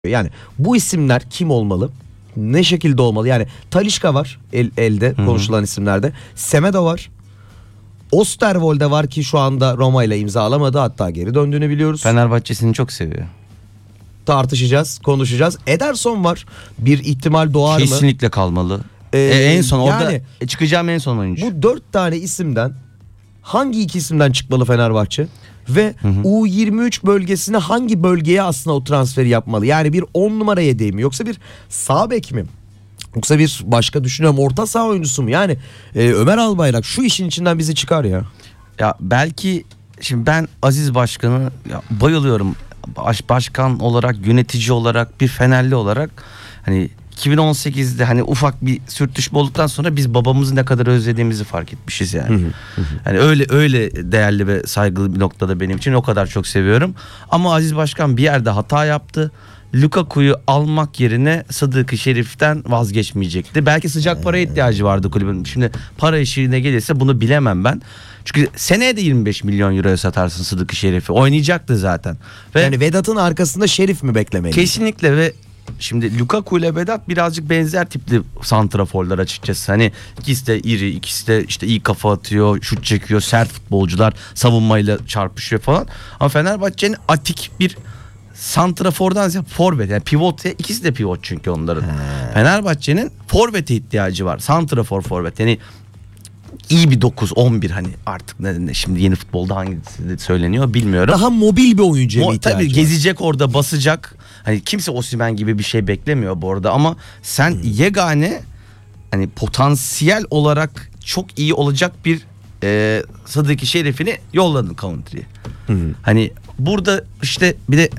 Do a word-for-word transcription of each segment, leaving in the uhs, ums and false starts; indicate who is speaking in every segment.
Speaker 1: Yani bu isimler kim olmalı? Ne şekilde olmalı? Yani Talisca var el, elde Hı-hı. konuşulan isimlerde. Semedo var. Osterwolde var ki şu anda Roma ile imzalamadı, hatta geri döndüğünü biliyoruz.
Speaker 2: Fenerbahçe'sini çok seviyor.
Speaker 1: Tartışacağız, konuşacağız. Ederson var. Bir ihtimal doğar
Speaker 2: Kesinlikle
Speaker 1: mı?
Speaker 2: Kesinlikle kalmalı. Ee, e, en son orada yani, çıkacağım en son oyuncu.
Speaker 1: Bu dört tane isimden hangi iki isimden çıkmalı Fenerbahçe? Ve hı hı. U yirmi üç bölgesine hangi bölgeye aslında o transferi yapmalı? Yani bir on numara yedeği mi, yoksa bir sağ bek mi? Yoksa bir başka düşünüyorum orta saha oyuncusu mu? Yani e, Ömer Albayrak şu işin içinden bizi çıkar ya.
Speaker 2: Ya belki şimdi ben Aziz Başkan'ı ya, bayılıyorum. Baş, başkan olarak, yönetici olarak, bir Fenerli olarak hani iki bin on sekizde hani ufak bir sürtüşme olduktan sonra biz babamızı ne kadar özlediğimizi fark etmişiz yani. Hı hı. Yani öyle öyle değerli ve saygılı bir noktada benim için, o kadar çok seviyorum. Ama Aziz Başkan bir yerde hata yaptı. Lukaku'yu almak yerine Sıdık-ı Şerif'ten vazgeçmeyecekti. Belki sıcak paraya ihtiyacı vardı kulübün. Şimdi para işine gelirse bunu bilemem ben. Çünkü seneye de yirmi beş milyon euroya satarsın Sıdık-ı Şerif'i. Oynayacaktı zaten. Ve
Speaker 1: yani Vedat'ın arkasında Şerif mi beklemeli?
Speaker 2: Kesinlikle. Ve şimdi Lukaku ile Vedat birazcık benzer tipli santraforlar açıkçası. Hani ikisi de iri, ikisi de işte iyi kafa atıyor, şut çekiyor, sert futbolcular, savunmayla çarpışıyor falan. Ama Fenerbahçe'nin atik bir santrafordan ziyade forvet, yani pivot, ikisi de pivot çünkü onların. He. Fenerbahçe'nin forvete ihtiyacı var. Santrafor forvet. Yani iyi bir dokuz on bir, hani artık ne, ne şimdi yeni futbolda hangisi söyleniyor bilmiyorum.
Speaker 1: Daha mobil bir oyuncuya Mo- ihtiyacı
Speaker 2: tabii
Speaker 1: var.
Speaker 2: Gezecek orada, basacak. Hani kimse Osimhen gibi bir şey beklemiyor bu arada, ama sen hmm. yegane hani potansiyel olarak çok iyi olacak bir e, Sıdık-ı Şerif'ini yolladın Country'ye. Hmm. Hani burada işte bir de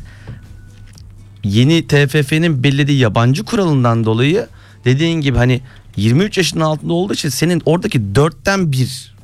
Speaker 2: yeni T F F'nin belirlediği yabancı kuralından dolayı dediğin gibi hani yirmi üç yaşının altında olduğu için senin oradaki dörtten bir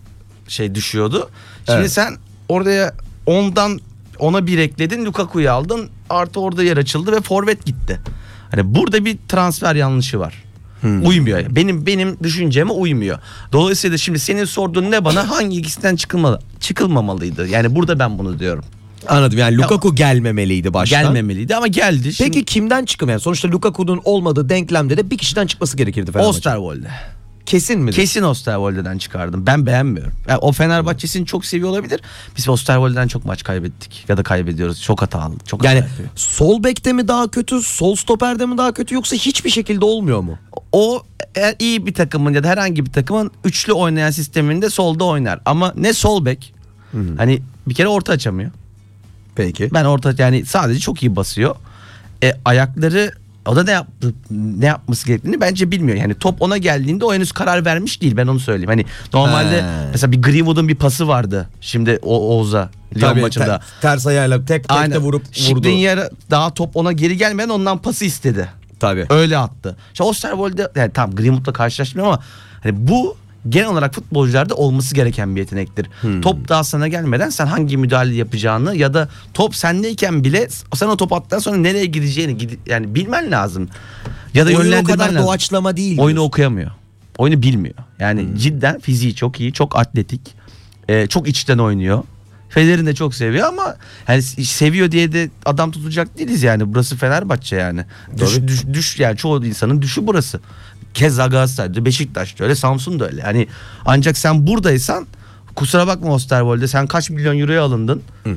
Speaker 2: şey düşüyordu. Şimdi evet. sen oraya ondan ona bir ekledin, Lukaku'yu aldın, artı orada yer açıldı ve forvet gitti. Hani burada bir transfer yanlışı var. Hmm. Uymuyor. Benim benim düşünceme uymuyor. Dolayısıyla şimdi senin sorduğun ne bana, hangi ikisinden çıkılmalı, çıkılmamalıydı. Yani burada ben bunu diyorum.
Speaker 1: Anladım, yani Lukaku ya, gelmemeliydi baştan.
Speaker 2: Gelmemeliydi ama geldi.
Speaker 1: Peki
Speaker 2: şimdi
Speaker 1: kimden çıkım yani? Sonuçta Lukaku'nun olmadığı denklemde de bir kişiden çıkması gerekirdi Fenerbahçe.
Speaker 2: Osterwolde.
Speaker 1: Kesin mi?
Speaker 2: Kesin Osterwolde'den çıkardım. Ben beğenmiyorum. Yani o Fenerbahçe'sini çok seviyor olabilir. Biz Osterwolde'den çok maç kaybettik ya da kaybediyoruz. Çok hatalı. Çok
Speaker 1: yani
Speaker 2: hatalı.
Speaker 1: Sol bekte mi daha kötü, sol stoperde mi daha kötü, yoksa hiçbir şekilde olmuyor mu?
Speaker 2: O eğer iyi bir takımın ya da herhangi bir takımın üçlü oynayan sisteminde solda oynar. Ama ne sol bek, hmm. hani bir kere orta açamıyor.
Speaker 1: Peki.
Speaker 2: Ben orta, yani sadece çok iyi basıyor. E, ayakları, o da ne yaptı, ne yapması gerektiğini bence bilmiyor. Yani top ona geldiğinde o henüz karar vermiş değil, ben onu söyleyeyim. Hani normalde He. mesela bir Greenwood'un bir pası vardı şimdi o Oğuz'a Lyon maçında. Ter,
Speaker 1: ters ayağıyla tek tek de vurup vurdu.
Speaker 2: Skriniar daha top ona geri gelmeden ondan pası istedi.
Speaker 1: Tabii.
Speaker 2: Öyle attı. İşte Osterwolde, yani tamam Greenwood'la karşılaşmıyor ama hani bu genel olarak futbolcularda olması gereken bir yetenektir. Hmm. Top daha sana gelmeden sen hangi müdahale yapacağını ya da top sendeyken bile sen o top attıktan sonra nereye gideceğini yani bilmen lazım. Ya da yönlendirmen lazım.
Speaker 1: Oyunu o kadar doğaçlama değil.
Speaker 2: Oyunu diyorsun. Okuyamıyor. Oyunu bilmiyor. Yani hmm. cidden fiziği çok iyi, çok atletik, e, çok içten oynuyor. Fener'in de çok seviyor ama yani seviyor diye de adam tutacak değiliz yani. Burası Fenerbahçe yani. Düş, düş, düş yani çoğu insanın düşü burası. Keza Galatasaray'da, Beşiktaş'ta öyle, Samsun'da öyle. Yani ancak sen buradaysan, kusura bakma Osterwolde, sen kaç milyon euroya alındın? Hı hı.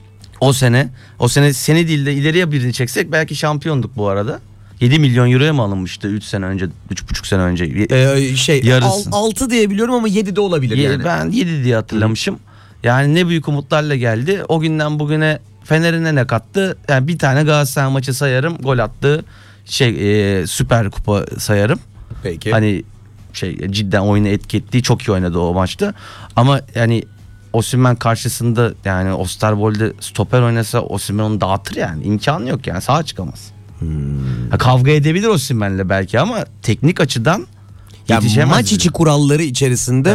Speaker 2: O sene, o sene seni değil de ileriye birini çeksek belki şampiyonduk bu arada. yedi milyon euroya mı alınmıştı üç sene önce, üç buçuk sene önce?
Speaker 1: Ee, şey altı diye biliyorum ama yedi de olabilir
Speaker 2: Ye,
Speaker 1: yani.
Speaker 2: Ben yedi diye hatırlamışım. Hı. Yani ne büyük umutlarla geldi. O günden bugüne Fener'ine ne kattı? Yani bir tane Galatasaray maçı sayarım, gol attı. Şey e, Süper Kupa sayarım.
Speaker 1: Peki.
Speaker 2: Hani şey cidden oyunu etki ettiği, çok iyi oynadı o maçta. Ama yani Osimhen karşısında, yani Osterwolde stoper oynasa Osimhen onu dağıtır yani. İmkanı yok yani, sağa çıkamaz. Hmm. Ha, kavga edebilir Osimhen'le belki ama teknik açıdan
Speaker 1: yani maç içi kuralları içerisinde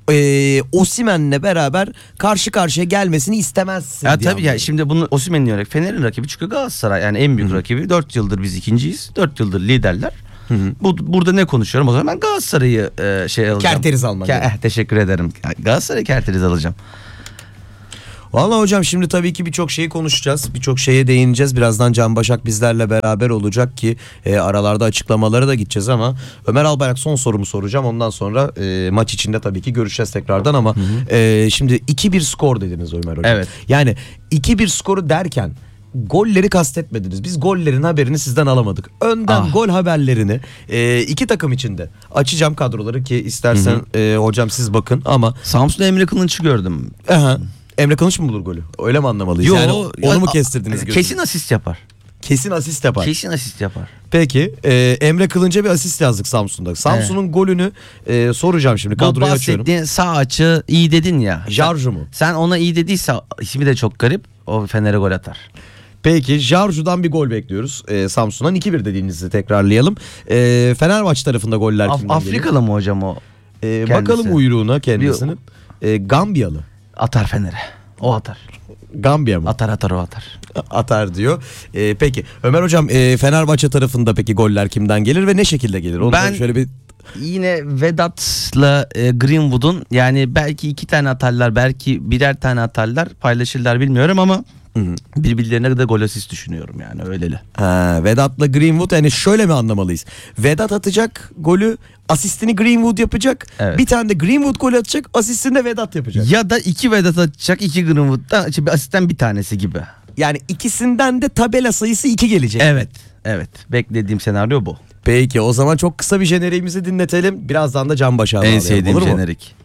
Speaker 1: e, Osimhen'le beraber karşı karşıya gelmesini istemezsin.
Speaker 2: Ya tabii ya, şimdi bunu Osimhen'in olarak Fener'in rakibi, çünkü Galatasaray yani en büyük Hı-hı. rakibi. dört yıldır biz ikinciyiz. dört yıldır liderler. Hı hı. Bu, burada ne konuşuyorum? O zaman ben Galatasaray'ı e, şey alacağım.
Speaker 1: Kerteriz almak.
Speaker 2: Ke- eh, teşekkür ederim. Galatasaray'ı kerteriz alacağım.
Speaker 1: Vallahi hocam şimdi tabii ki birçok şeyi konuşacağız. Birçok şeye değineceğiz. Birazdan Can Başak bizlerle beraber olacak ki e, aralarda açıklamalara da gideceğiz ama Ömer Albayrak son sorumu soracağım. Ondan sonra e, maç içinde tabii ki görüşeceğiz tekrardan ama e, şimdi iki bir skor dediniz Ömer hocam.
Speaker 2: Evet.
Speaker 1: Yani iki bir skoru derken golleri kastetmediniz. Biz gollerin haberini sizden alamadık. Önden
Speaker 2: Ah.
Speaker 1: gol haberlerini e, iki takım içinde açacağım kadroları ki istersen e, hocam siz bakın ama
Speaker 2: Samsun'da Emre Kılınç'ı gördüm.
Speaker 1: aha, Emre Kılıç mı bulur golü? Öyle mi anlamalıyız?
Speaker 2: Yo,
Speaker 1: yani onu mu
Speaker 2: a-
Speaker 1: kestirdiniz?
Speaker 2: Kesin
Speaker 1: gözünüzü?
Speaker 2: asist yapar.
Speaker 1: Kesin asist yapar.
Speaker 2: Kesin asist yapar.
Speaker 1: Peki e, Emre Kılınç'a bir asist yazdık Samsun'da. Samsun'un golünü e, soracağım şimdi.
Speaker 2: Bu
Speaker 1: Kadroyu açıyorum.
Speaker 2: bahsettiğin sağ açı iyi dedin ya.
Speaker 1: Jarju mu?
Speaker 2: Sen ona iyi dediyse ismi de çok garip. O Fener'e gol atar.
Speaker 1: Peki Jarju'dan bir gol bekliyoruz. E, Samsun'dan iki bir dediğinizi tekrarlayalım. E, Fenerbahçe tarafında goller
Speaker 2: Af-
Speaker 1: kimden geliyor?
Speaker 2: Afrikalı mı hocam o?
Speaker 1: E,
Speaker 2: kendisi?
Speaker 1: bakalım uyruğuna kendisinin. E, Gambiyalı.
Speaker 2: Atar Fener'e. O atar.
Speaker 1: Gambiya mı?
Speaker 2: Atar atar o atar.
Speaker 1: Atar diyor. E, peki Ömer hocam e, Fenerbahçe tarafında peki goller kimden gelir ve ne şekilde gelir? Onu
Speaker 2: Ben-
Speaker 1: da şöyle bir
Speaker 2: Yine Vedat'la e, Greenwood'un yani belki iki tane atarlar, belki birer tane atarlar, paylaşırlar bilmiyorum ama birbirlerine de gol asist düşünüyorum yani öyleli.
Speaker 1: Ha, Vedat'la Greenwood yani şöyle mi anlamalıyız? Vedat atacak golü, asistini Greenwood yapacak.
Speaker 2: Evet.
Speaker 1: Bir tane de Greenwood gol atacak, asistini de Vedat yapacak.
Speaker 2: Ya da iki Vedat atacak, iki Greenwood'dan işte bir asistten bir tanesi gibi.
Speaker 1: Yani ikisinden de tabela sayısı iki gelecek.
Speaker 2: Evet, evet. Beklediğim senaryo bu.
Speaker 1: Peki o zaman çok kısa bir jeneriğimizi dinletelim. Birazdan da Can Başak'a
Speaker 2: En
Speaker 1: bağlayalım,
Speaker 2: sevdiğim
Speaker 1: olur mu?
Speaker 2: jenerik.